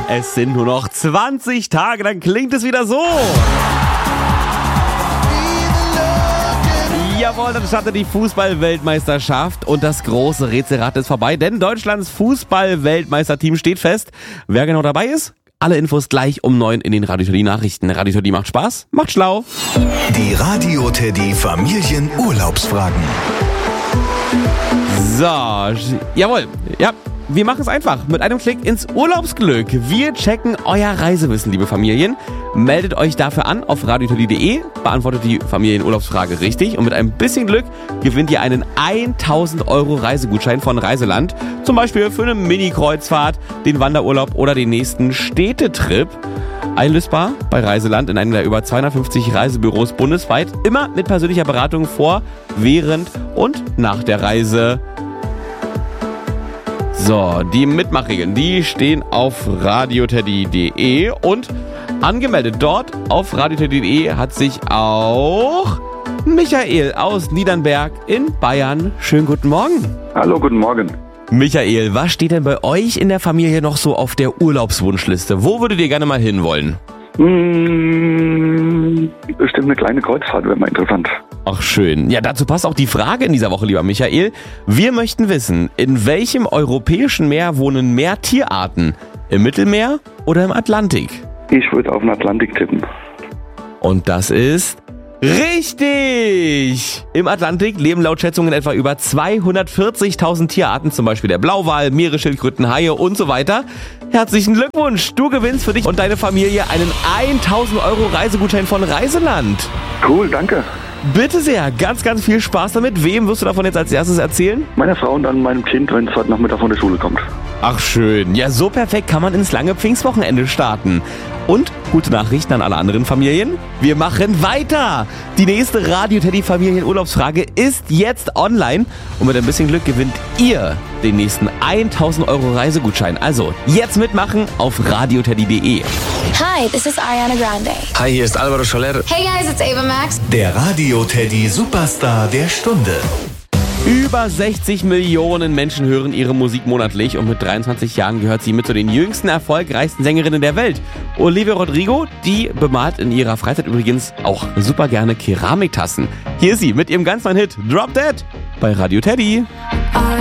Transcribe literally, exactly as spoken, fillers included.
Es sind nur noch zwanzig Tage, dann klingt es wieder so. Jawohl, dann startet die Fußball-Weltmeisterschaft und das große Rätselrad ist vorbei, denn Deutschlands Fußball-Weltmeisterteam steht fest. Wer genau dabei ist? Alle Infos gleich um neun in den Radio Teddy Nachrichten. Radio Teddy macht Spaß, macht schlau. Die Radio Teddy Familienurlaubsfragen. So, jawohl, ja. Wir machen es einfach mit einem Klick ins Urlaubsglück. Wir checken euer Reisewissen, liebe Familien. Meldet euch dafür an auf radio teddy punkt de, beantwortet die Familienurlaubsfrage richtig und mit ein bisschen Glück gewinnt ihr einen tausend Euro Reisegutschein von Reiseland. Zum Beispiel für eine Mini-Kreuzfahrt, den Wanderurlaub oder den nächsten Städtetrip. Einlösbar bei Reiseland in einem der über zweihundertfünfzig Reisebüros bundesweit. Immer mit persönlicher Beratung vor, während und nach der Reise. So, die Mitmachregeln, die stehen auf radio teddy punkt de und angemeldet dort auf radio teddy punkt de hat sich auch Michael aus Niedernberg in Bayern. Schönen guten Morgen. Hallo, guten Morgen. Michael, was steht denn bei euch in der Familie noch so auf der Urlaubswunschliste? Wo würdet ihr gerne mal hinwollen? Hm, bestimmt eine kleine Kreuzfahrt wäre mal interessant. Ach schön. Ja, dazu passt auch die Frage in dieser Woche, lieber Michael. Wir möchten wissen, in welchem europäischen Meer wohnen mehr Tierarten? Im Mittelmeer oder im Atlantik? Ich würde auf den Atlantik tippen. Und das ist richtig! Im Atlantik leben laut Schätzungen etwa über zweihundertvierzigtausend Tierarten, zum Beispiel der Blauwal, Meeresschildkröten, Haie und so weiter. Herzlichen Glückwunsch! Du gewinnst für dich und deine Familie einen tausend Euro Reisegutschein von Reiseland. Cool, danke. Bitte sehr, ganz, ganz viel Spaß damit. Wem wirst du davon jetzt als erstes erzählen? Meiner Frau und dann meinem Kind, wenn es heute Nachmittag von der Schule kommt. Ach schön, ja so perfekt kann man ins lange Pfingstwochenende starten. Und gute Nachrichten an alle anderen Familien. Wir machen weiter. Die nächste Radio Teddy Familienurlaubsfrage ist jetzt online. Und mit ein bisschen Glück gewinnt ihr den nächsten tausend Euro Reisegutschein. Also jetzt mitmachen auf radio teddy punkt de. Hi, this is Ariana Grande. Hi, hier ist Alvaro Soler. Hey guys, it's Ava Max. Der Radio Teddy Superstar der Stunde. Über sechzig Millionen Menschen hören ihre Musik monatlich und mit dreiundzwanzig Jahren gehört sie mit zu den jüngsten erfolgreichsten Sängerinnen der Welt. Olivia Rodrigo, die bemalt in ihrer Freizeit übrigens auch super gerne Keramiktassen. Hier ist sie mit ihrem ganz neuen Hit Drop Dead bei Radio Teddy.